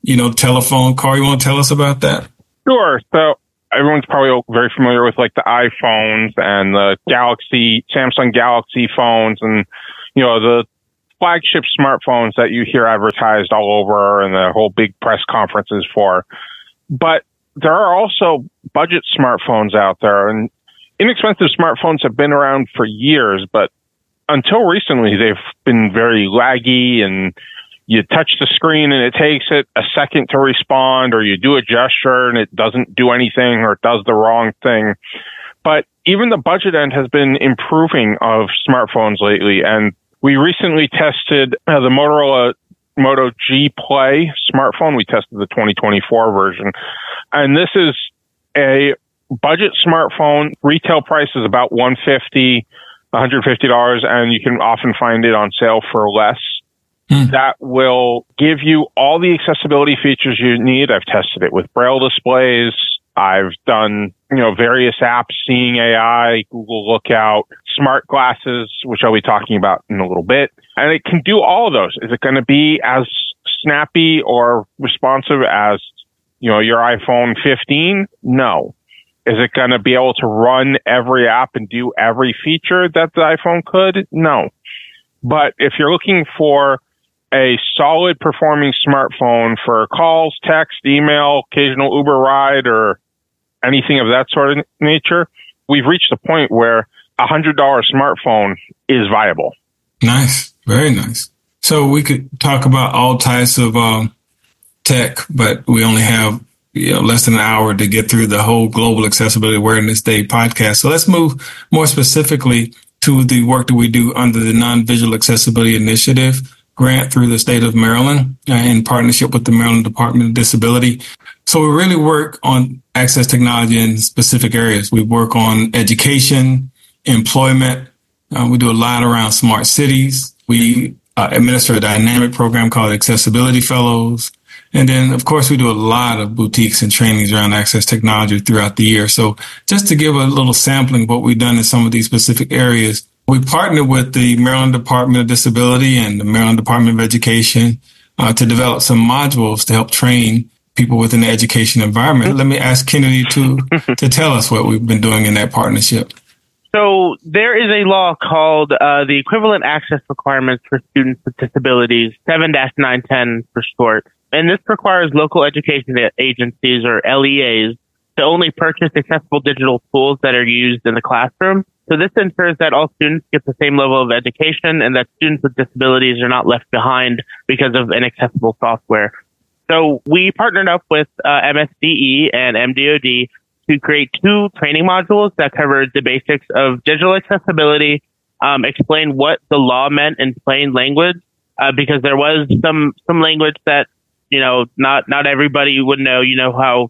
telephone. Carl, you want to tell us about that? Sure. So everyone's probably very familiar with like the iPhones and the Samsung Galaxy phones and, the flagship smartphones that you hear advertised all over and the whole big press conferences for. But there are also budget smartphones out there, and inexpensive smartphones have been around for years, but until recently, they've been very laggy, and you touch the screen and it takes it a second to respond, or you do a gesture and it doesn't do anything, or it does the wrong thing. But even the budget end has been improving of smartphones lately, and we recently tested the Motorola Moto G Play smartphone. We tested the 2024 version, and this is a budget smartphone. Retail price is about $150, and you can often find it on sale for less. That will give you all the accessibility features you need. I've tested it with Braille displays. I've done, various apps, Seeing AI, Google Lookout, smart glasses, which I'll be talking about in a little bit. And it can do all of those. Is it going to be as snappy or responsive as, your iPhone 15? No. Is it going to be able to run every app and do every feature that the iPhone could? No. But if you're looking for a solid performing smartphone for calls, text, email, occasional Uber ride, or anything of that sort of nature, we've reached a point where a $100 smartphone is viable. Nice. Very nice. So we could talk about all types of tech, but we only have less than an hour to get through the whole Global Accessibility Awareness Day podcast. So let's move more specifically to the work that we do under the Non-Visual Accessibility Initiative grant through the state of Maryland in partnership with the Maryland Department of Disability. So we really work on access technology in specific areas. We work on education, employment. We do a lot around smart cities. We administer a dynamic program called Accessibility Fellows. And then, of course, we do a lot of boutiques and trainings around access technology throughout the year. So just to give a little sampling of what we've done in some of these specific areas, we partnered with the Maryland Department of Disability and the Maryland Department of Education to develop some modules to help train people within the education environment. Let me ask Kennedy to tell us what we've been doing in that partnership. So there is a law called the Equivalent Access Requirements for Students with Disabilities, 7-910 for short. And this requires local education agencies, or LEAs, to only purchase accessible digital tools that are used in the classroom. So this ensures that all students get the same level of education and that students with disabilities are not left behind because of inaccessible software. So we partnered up with MSDE and MDOD to create 2 training modules that covered the basics of digital accessibility, explain what the law meant in plain language, because there was some language that, not everybody would know. How,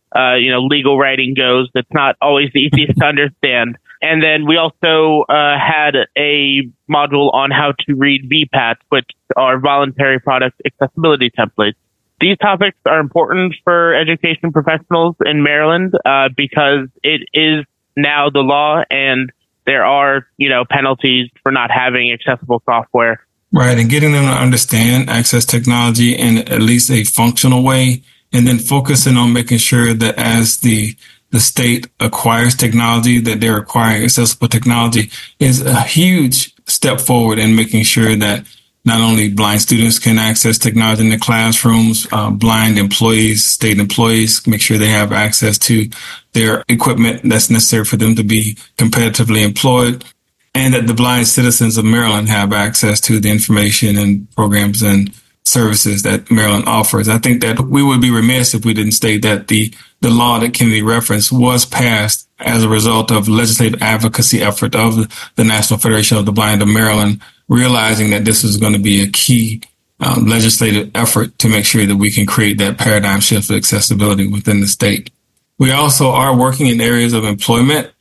legal writing goes. It's not always the easiest to understand. And then we also had a module on how to read VPATs, which are voluntary product accessibility templates. These topics are important for education professionals in Maryland because it is now the law, and there are, penalties for not having accessible software. Right, and getting them to understand access technology in at least a functional way, and then focusing on making sure that as the state acquires technology, that they're acquiring accessible technology is a huge step forward in making sure that not only blind students can access technology in the classrooms, blind employees, state employees, make sure they have access to their equipment that's necessary for them to be competitively employed, and that the blind citizens of Maryland have access to the information and programs and services that Maryland offers. I think that we would be remiss if we didn't state that the law that Kennedy referenced was passed as a result of legislative advocacy effort of the National Federation of the Blind of Maryland, realizing that this is going to be a key legislative effort to make sure that we can create that paradigm shift of accessibility within the state. We also are working in areas of employment.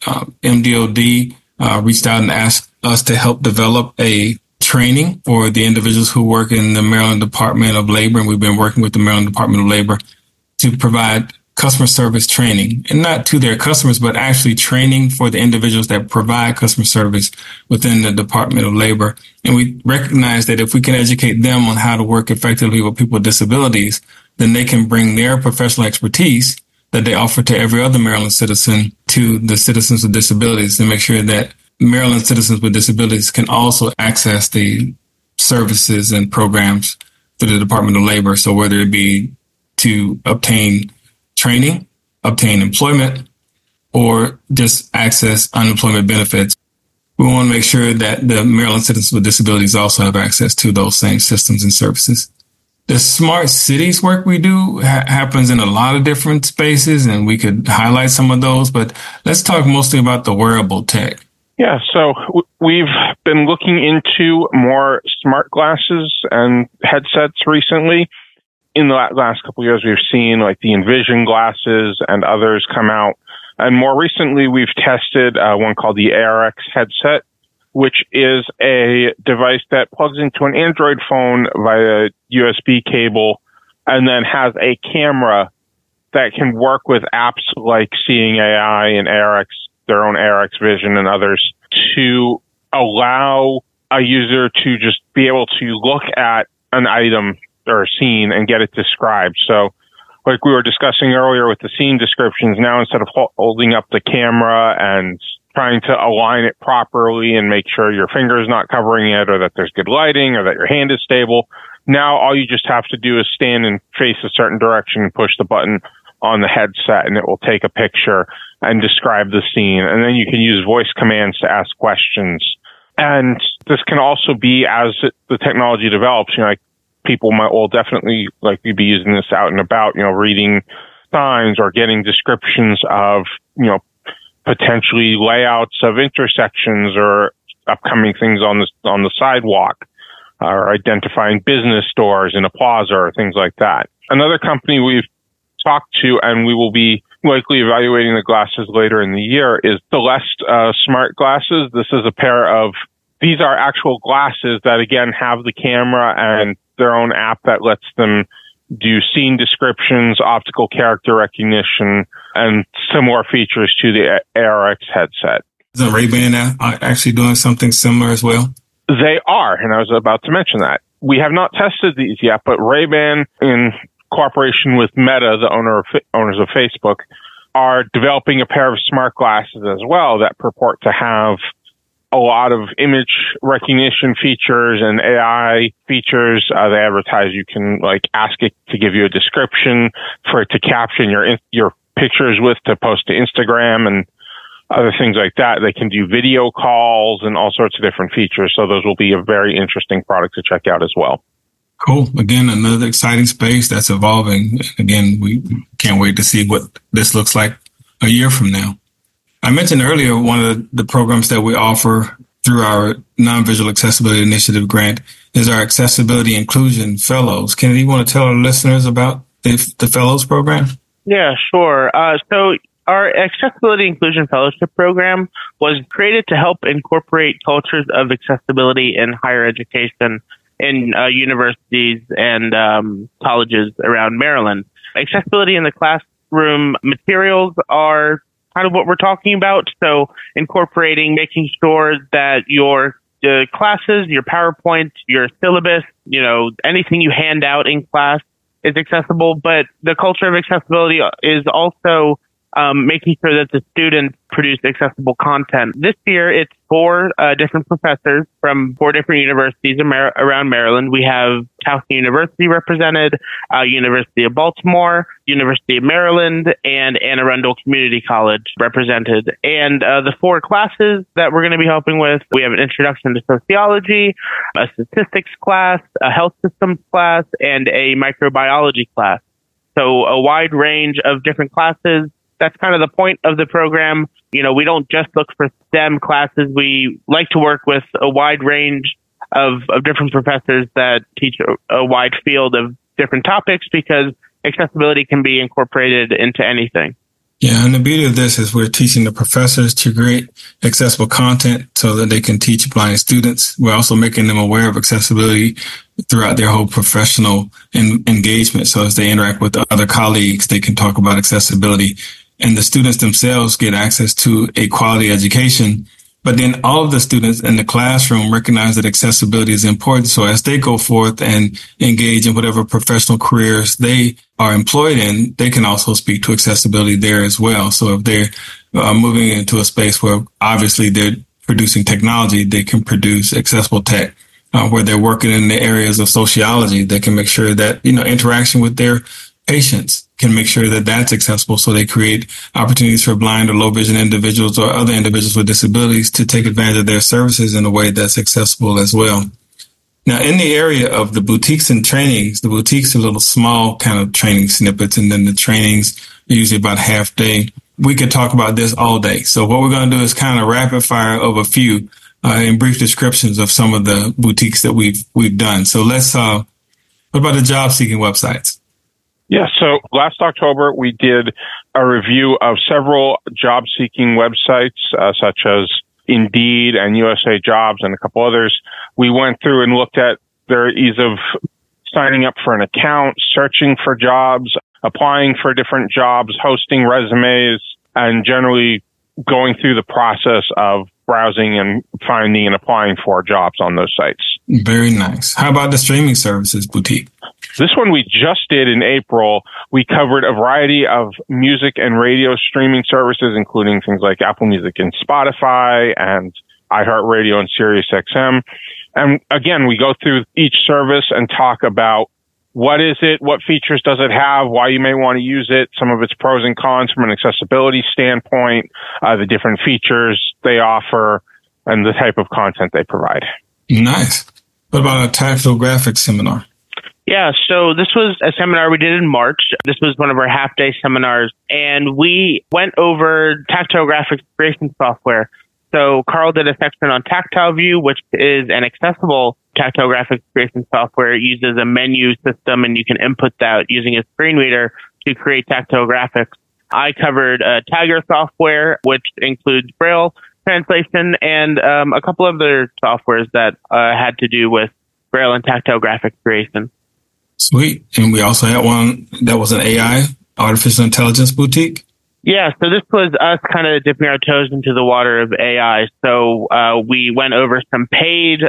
MDOD reached out and asked us to help develop a training for the individuals who work in the Maryland Department of Labor, and we've been working with the Maryland Department of Labor to provide customer service training, and not to their customers, but actually training for the individuals that provide customer service within the Department of Labor. And we recognize that if we can educate them on how to work effectively with people with disabilities, then they can bring their professional expertise that they offer to every other Maryland citizen to the citizens with disabilities to make sure that Maryland citizens with disabilities can also access the services and programs through the Department of Labor. So whether it be to obtain training, obtain employment, or just access unemployment benefits, we want to make sure that the Maryland citizens with disabilities also have access to those same systems and services. The smart cities work we do happens in a lot of different spaces, and we could highlight some of those, but let's talk mostly about the wearable tech. Yeah, so we've been looking into more smart glasses and headsets recently. In the last couple of years, we've seen like the Envision glasses and others come out. And more recently, we've tested one called the ARX headset, which is a device that plugs into an Android phone via USB cable and then has a camera that can work with apps like Seeing AI and ARX, their own ARX Vision and others, to allow a user to just be able to look at an item or a scene and get it described. So like we were discussing earlier with the scene descriptions, now instead of holding up the camera and trying to align it properly and make sure your finger is not covering it or that there's good lighting or that your hand is stable, now all you just have to do is stand and face a certain direction and push the button on the headset, and it will take a picture and describe the scene. And then you can use voice commands to ask questions. And this can also be, as the technology develops, like people will definitely likely be using this out and about, reading signs or getting descriptions of, potentially layouts of intersections or upcoming things on the sidewalk, or identifying business stores in a plaza or things like that. Another company we've talked to, and we will be likely evaluating the glasses later in the year, is Celeste smart glasses. This is a pair of, these are actual glasses that again have the camera and their own app that lets them do scene descriptions, optical character recognition, and similar features to the ARX headset. Is Ray-Ban actually doing something similar as well? They are, and I was about to mention that. We have not tested these yet, but Ray-Ban, in cooperation with Meta, the owners of Facebook, are developing a pair of smart glasses as well that purport to have a lot of image recognition features and AI features. They advertise you can ask it to give you a description, for it to caption your pictures with to post to Instagram and other things like that. They can do video calls and all sorts of different features. So those will be a very interesting product to check out as well. Cool. Again, another exciting space that's evolving. Again, we can't wait to see what this looks like a year from now. I mentioned earlier one of the programs that we offer through our Non-Visual Accessibility Initiative grant is our Accessibility Inclusion Fellows. Kennedy, you want to tell our listeners about the Fellows program? Yeah, sure. So our Accessibility Inclusion Fellowship program was created to help incorporate cultures of accessibility in higher education in universities and colleges around Maryland. Accessibility in the classroom materials are kind of what we're talking about. So incorporating, making sure that your classes, your PowerPoint, your syllabus, anything you hand out in class is accessible. But the culture of accessibility is also making sure that the students produce accessible content. This year, it's 4 different professors from 4 different universities around Maryland. We have Towson University represented, University of Baltimore, University of Maryland, and Anne Arundel Community College represented. And the 4 classes that we're going to be helping with, we have an introduction to sociology, a statistics class, a health systems class, and a microbiology class. So a wide range of different classes. That's kind of the point of the program. We don't just look for STEM classes. We like to work with a wide range of different professors that teach a wide field of different topics, because accessibility can be incorporated into anything. Yeah, and the beauty of this is we're teaching the professors to create accessible content so that they can teach blind students. We're also making them aware of accessibility throughout their whole professional engagement. So as they interact with other colleagues, they can talk about accessibility. And the students themselves get access to a quality education But then all of the students in the classroom recognize that accessibility is important. So as they go forth and engage in whatever professional careers they are employed in, they can also speak to accessibility there as well. So if they're moving into a space where obviously they're producing technology, they can produce accessible tech. Where they're working in the areas of sociology, they can make sure that, interaction with their patients can make sure that that's accessible. So they create opportunities for blind or low vision individuals or other individuals with disabilities to take advantage of their services in a way that's accessible as well. Now, in the area of the boutiques and trainings, the boutiques are little small kind of training snippets, and then the trainings are usually about half day. We could talk about this all day. So what we're going to do is kind of rapid fire of a few in brief descriptions of some of the boutiques that we've done. So let's, what about the job seeking websites? Yeah, so last October, we did a review of several job-seeking websites, such as Indeed and USA Jobs and a couple others. We went through and looked at their ease of signing up for an account, searching for jobs, applying for different jobs, hosting resumes, and generally going through the process of browsing and finding and applying for jobs on those sites. Very nice. How about the streaming services boutique? This one we just did in April. We covered a variety of music and radio streaming services, including things like Apple Music and Spotify and iHeartRadio and SiriusXM. And again, we go through each service and talk about what is it, what features does it have, why you may want to use it, some of its pros and cons from an accessibility standpoint, the different features they offer, and the type of content they provide. Nice. What about a tactile graphics seminar? Yeah, so this was a seminar we did in March. This was one of our half-day seminars, and we went over tactile graphics creation software. So Carl did a section on Tactile View, which is an accessible tactile graphics creation software. It uses a menu system, and you can input that using a screen reader to create tactile graphics. I covered Tagger software, which includes Braille translation, and a couple of other softwares that had to do with Braille and tactile graphics creation. Sweet. And we also had one that was an AI, artificial intelligence boutique. Yeah, so this was us kind of dipping our toes into the water of AI. So we went over some paid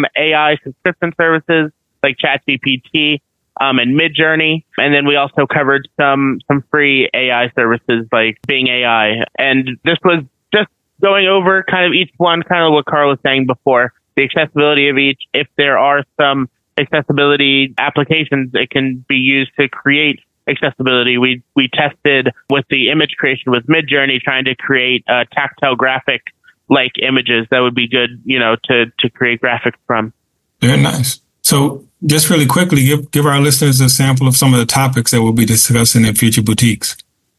AI subscription services like ChatGPT and Midjourney. And then we also covered some free AI services like Bing AI. And this was just going over kind of each one, kind of what Carl was saying before, the accessibility of each. If there are some accessibility applications, it can be used to create accessibility. We tested with the image creation with Midjourney, trying to create tactile graphic like images that would be good, to create graphics from. Very nice. So just really quickly, give our listeners a sample of some of the topics that we'll be discussing in future boutiques.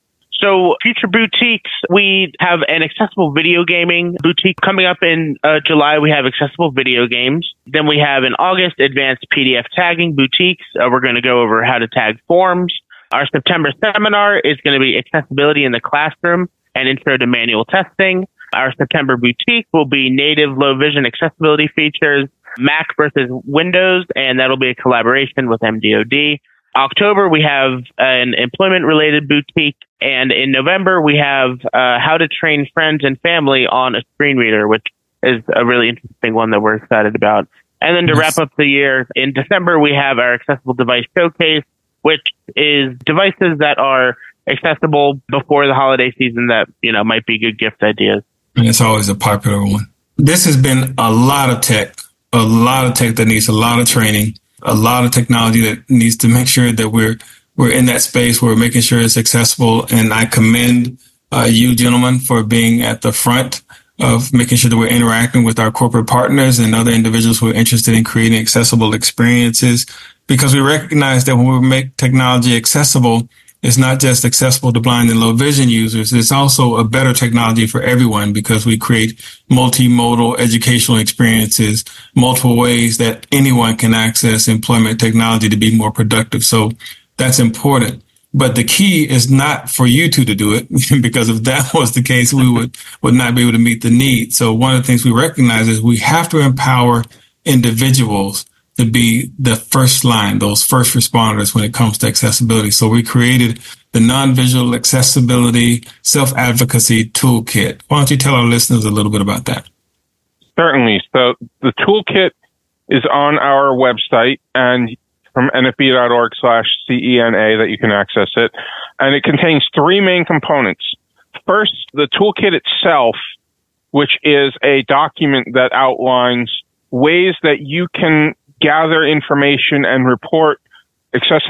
So future boutiques, we have an accessible video gaming boutique coming up in July. We have accessible video games. Then we have in August, advanced PDF tagging boutiques. We're going to go over how to tag forms. Our September seminar is going to be accessibility in the classroom and intro to manual testing. Our September boutique will be native low vision accessibility features, Mac versus Windows, and that'll be a collaboration with MDOD. October, we have an employment-related boutique, and in November, we have how to train friends and family on a screen reader, which is a really interesting one that we're excited about. And then to wrap up the year, in December, we have our accessible device showcase, which is devices that are accessible before the holiday season that, might be good gift ideas. And it's always a popular one. This has been a lot of tech that needs a lot of training, a lot of technology that needs to make sure that we're in that space where we're making sure it's accessible. And I commend you gentlemen for being at the front of making sure that we're interacting with our corporate partners and other individuals who are interested in creating accessible experiences, because we recognize that when we make technology accessible, it's not just accessible to blind and low vision users. It's also a better technology for everyone because we create multimodal educational experiences, multiple ways that anyone can access employment technology to be more productive. So that's important. But the key is not for you two to do it, because if that was the case, we would not be able to meet the need. So one of the things we recognize is we have to empower individuals to be the first line, those first responders when it comes to accessibility. So we created the non-visual accessibility self-advocacy toolkit. Why don't you tell our listeners a little bit about that? Certainly. So the toolkit is on our website and from nfb.org/CENA that you can access it. And it contains three main components. First, the toolkit itself, which is a document that outlines ways that you can gather information and report excessive